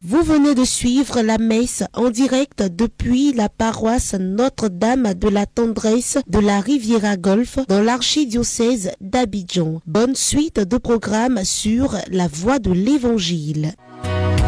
Vous venez de suivre la messe en direct depuis la paroisse Notre-Dame de la Tendresse de la Riviera Golfe dans l'archidiocèse d'Abidjan. Bonne suite de programme sur la voie de l'Évangile.